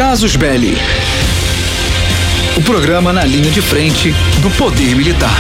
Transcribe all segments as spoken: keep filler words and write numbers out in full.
Casus Belli. O programa na linha de frente do poder militar.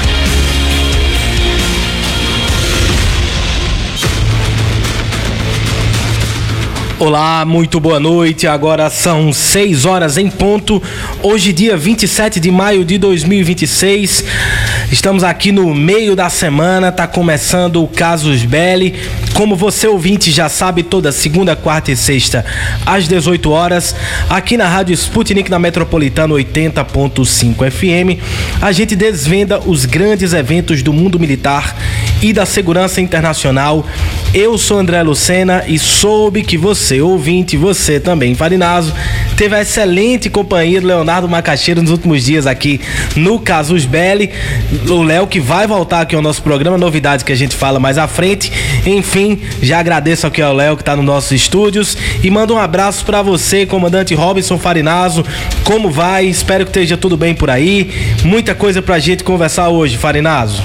Olá, muito boa noite. Agora são seis horas em ponto. Hoje, dia vinte e sete de maio de dois mil e vinte e seis. Estamos aqui no meio da semana, tá começando o Casus Belli. Como você ouvinte já sabe, toda segunda, quarta e sexta às dezoito horas, aqui na Rádio Sputnik, na Metropolitana oitenta ponto cinco F M, a gente desvenda os grandes eventos do mundo militar e da segurança internacional. Eu sou André Lucena e soube que você, ouvinte, você também, Farinazo, teve a excelente companhia do Leonardo Macaxeira nos últimos dias aqui no Casus Belli. O Léo que vai voltar aqui ao nosso programa, novidades que a gente fala mais à frente. Enfim, já agradeço aqui ao Léo que está nos nossos estúdios e mando um abraço para você, comandante Robinson Farinazo. Como vai? Espero que esteja tudo bem por aí. Muita coisa pra gente conversar hoje, Farinazo.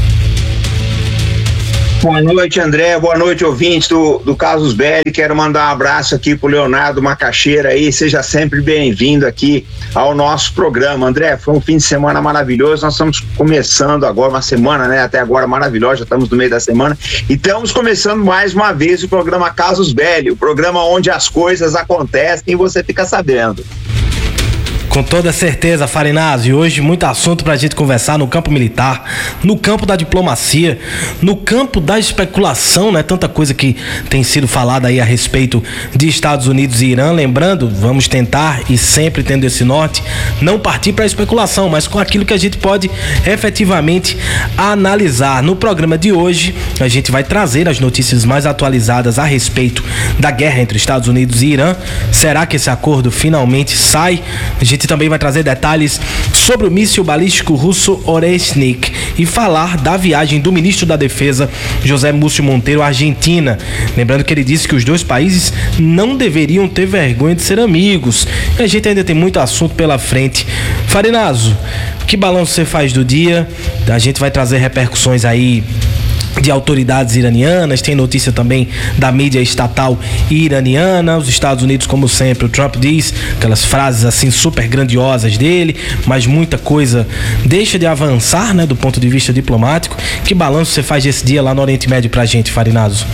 Boa noite, André. Boa noite, ouvintes do, do Casus Belli. Quero mandar um abraço aqui pro Leonardo Macaxeira aí. Seja sempre bem-vindo aqui ao nosso programa. André, foi um fim de semana maravilhoso. Nós estamos começando agora uma semana, né? Até agora maravilhosa, já estamos no meio da semana. E estamos começando mais uma vez o programa Casus Belli, o programa onde as coisas acontecem e você fica sabendo. Com toda certeza, Farinazo, e hoje muito assunto pra gente conversar no campo militar, no campo da diplomacia, no campo da especulação, né? Tanta coisa que tem sido falada aí a respeito de Estados Unidos e Irã. Lembrando, vamos tentar, e sempre tendo esse norte, não partir pra especulação, mas com aquilo que a gente pode efetivamente analisar. No programa de hoje, a gente vai trazer as notícias mais atualizadas a respeito da guerra entre Estados Unidos e Irã. Será que esse acordo finalmente sai? A gente também vai trazer detalhes sobre o míssil balístico russo Oreshnik e falar da viagem do ministro da Defesa, José Múcio Monteiro, à Argentina. Lembrando que ele disse que os dois países não deveriam ter vergonha de ser amigos. E a gente ainda tem muito assunto pela frente. Farinazo, que balanço você faz do dia? A gente vai trazer repercussões aí de autoridades iranianas, tem notícia também da mídia estatal iraniana. Os Estados Unidos, como sempre, o Trump diz aquelas frases assim super grandiosas dele, mas muita coisa deixa de avançar, né, do ponto de vista diplomático. Que balanço você faz desse dia lá no Oriente Médio pra gente, Farinazo?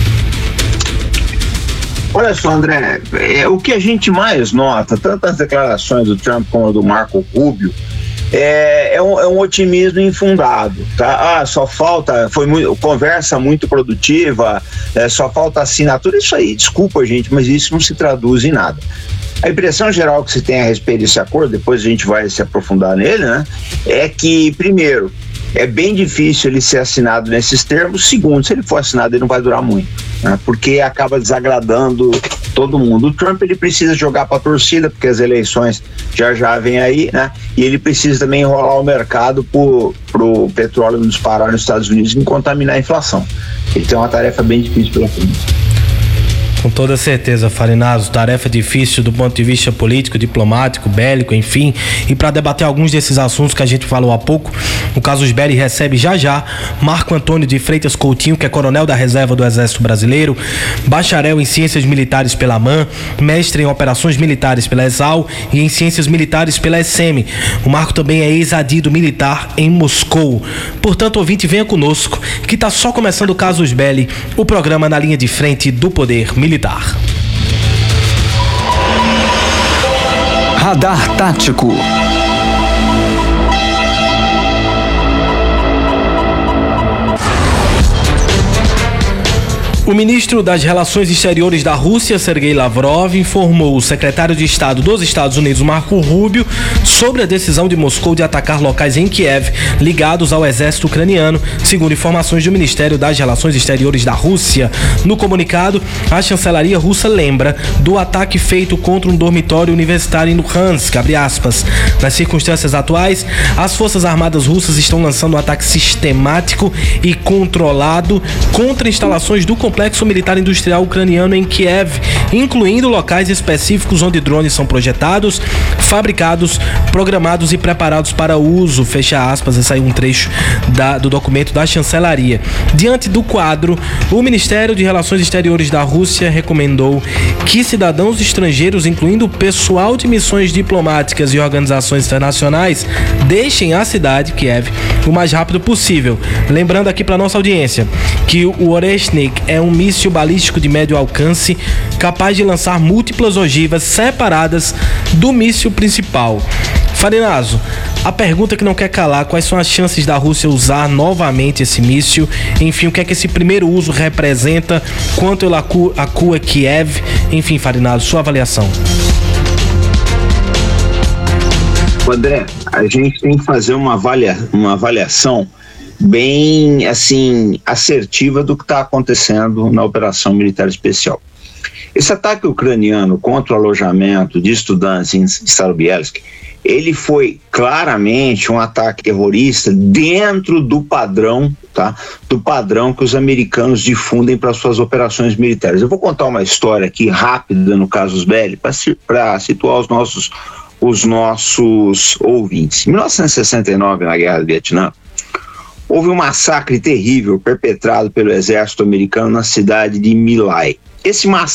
Olha só, André, é, o que a gente mais nota, tanto as declarações do Trump como do Marco Rubio, É, é, um, é um otimismo infundado, tá? Ah, só falta, foi muito, conversa muito produtiva, é, só falta assinatura. Isso aí, desculpa, gente, mas isso não se traduz em nada. A impressão geral que se tem a respeito desse acordo, depois a gente vai se aprofundar nele, né? É que, primeiro, é bem difícil ele ser assinado nesses termos. Segundo, se ele for assinado, ele não vai durar muito, né? Porque acaba desagradando todo mundo. O Trump, ele precisa jogar para a torcida, porque as eleições já já vem aí, né? E ele precisa também enrolar o mercado para o petróleo não disparar nos Estados Unidos e contaminar a inflação. Ele tem uma tarefa bem difícil pela frente. Com toda certeza, Farinazo, tarefa difícil do ponto de vista político, diplomático, bélico, enfim. E para debater alguns desses assuntos que a gente falou há pouco, o Casus Belli recebe já já Marco Antônio de Freitas Coutinho, que é coronel da reserva do Exército Brasileiro, bacharel em Ciências Militares pela AMAN, mestre em Operações Militares pela ESAL e em Ciências Militares pela E S E M. O Marco também é ex-adido militar em Moscou. Portanto, ouvinte, venha conosco, que está só começando o Casus Belli, o programa na linha de frente do poder militar. Radar Tático. O ministro das Relações Exteriores da Rússia, Sergei Lavrov, informou o secretário de Estado dos Estados Unidos, Marco Rubio, sobre a decisão de Moscou de atacar locais em Kiev ligados ao exército ucraniano, segundo informações do Ministério das Relações Exteriores da Rússia. No comunicado, a chancelaria russa lembra do ataque feito contra um dormitório universitário em Luhansk, abre aspas. Nas circunstâncias atuais, as Forças Armadas russas estão lançando um ataque sistemático e controlado contra instalações do complexo complexo militar industrial ucraniano em Kiev, incluindo locais específicos onde drones são projetados, fabricados, programados e preparados para uso, fecha aspas. Esse aí é um trecho da, do documento da chancelaria. Diante do quadro, o Ministério de Relações Exteriores da Rússia recomendou que cidadãos estrangeiros, incluindo pessoal de missões diplomáticas e organizações internacionais, deixem a cidade, Kiev, o mais rápido possível. Lembrando aqui para nossa audiência que o Oreshnik é um míssil balístico de médio alcance capaz de lançar múltiplas ogivas separadas do míssil principal. Farinazo, a pergunta que não quer calar: quais são as chances da Rússia usar novamente esse míssil? Enfim, o que é que esse primeiro uso representa? Quanto ele acua, acua Kiev? Enfim, Farinazo, sua avaliação. André, a gente tem que fazer uma, avalia, uma avaliação bem, assim, assertiva do que está acontecendo na Operação Militar Especial. Esse ataque ucraniano contra o alojamento de estudantes em Starobielsk, ele foi claramente um ataque terrorista dentro do padrão, tá? Do padrão que os americanos difundem para suas operações militares. Eu vou contar uma história aqui rápida no casus belli para situar os nossos, os nossos ouvintes. Em mil novecentos e sessenta e nove, na Guerra do Vietnã, houve um massacre terrível perpetrado pelo exército americano na cidade de My Lai. Esse massacre